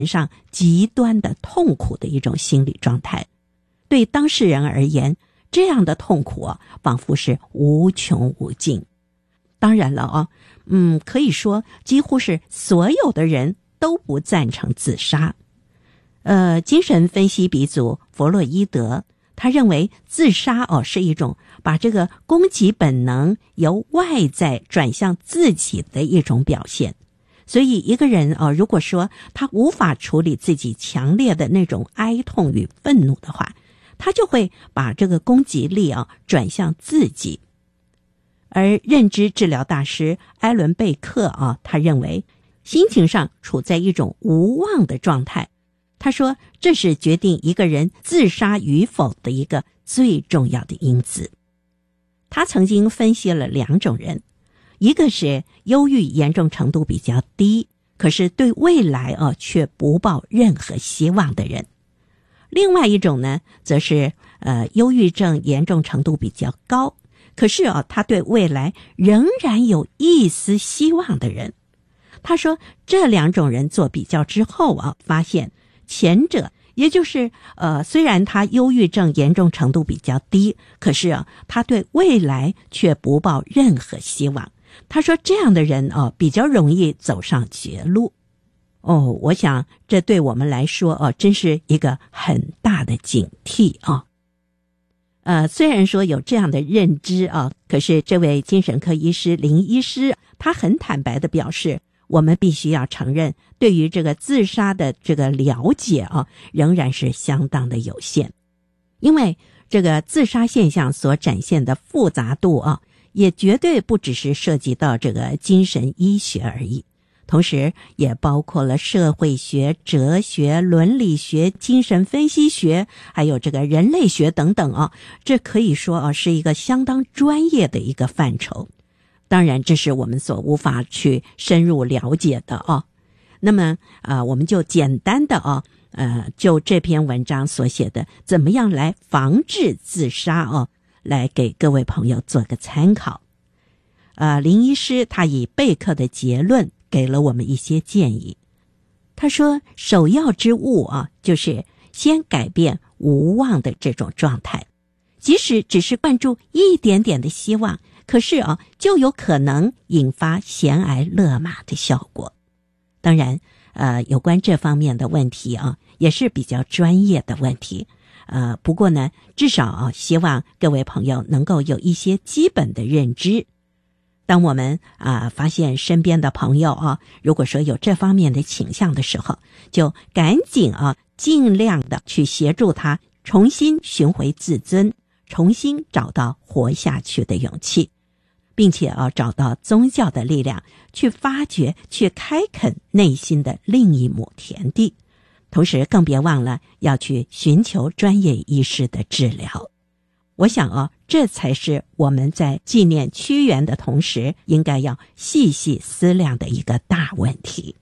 上极端的痛苦的一种心理状态。对当事人而言，这样的痛苦仿佛是无穷无尽。当然了可以说几乎是所有的人都不赞成自杀。精神分析鼻祖弗洛伊德，他认为自杀是一种把这个攻击本能由外在转向自己的一种表现。所以一个人如果说他无法处理自己强烈的那种哀痛与愤怒的话，他就会把这个攻击力转向自己。而认知治疗大师艾伦贝克他认为心情上处在一种无望的状态。他说这是决定一个人自杀与否的一个最重要的因子。他曾经分析了2种人，一个是忧郁严重程度比较低，可是对未来却不抱任何希望的人。另外一种呢，则是忧郁症严重程度比较高，可是他对未来仍然有一丝希望的人。他说这2种人做比较之后发现前者，也就是虽然他忧郁症严重程度比较低，可是他对未来却不抱任何希望。他说这样的人比较容易走上绝路。我想这对我们来说真是一个很大的警惕虽然说有这样的认知可是这位精神科医师林医师他很坦白地表示，我们必须要承认对于这个自杀的这个了解仍然是相当的有限。因为这个自杀现象所展现的复杂度也绝对不只是涉及到这个精神医学而已，同时也包括了社会学、哲学、伦理学、精神分析学，还有这个人类学等等这可以说是一个相当专业的一个范畴。当然这是我们所无法去深入了解的那么我们就简单的就这篇文章所写的怎么样来防治自杀来给各位朋友做个参考。林医师他以贝克的结论给了我们一些建议。他说首要之务就是先改变无望的这种状态，即使只是灌注一点点的希望，可是就有可能引发悬崖勒马的效果。当然有关这方面的问题也是比较专业的问题。不过呢至少希望各位朋友能够有一些基本的认知。当我们发现身边的朋友如果说有这方面的倾向的时候，就赶紧尽量的去协助他重新寻回自尊，重新找到活下去的勇气，并且找到宗教的力量去发掘、去开垦内心的另一亩田地。同时更别忘了要去寻求专业医师的治疗。我想这才是我们在纪念屈原的同时应该要细细思量的一个大问题。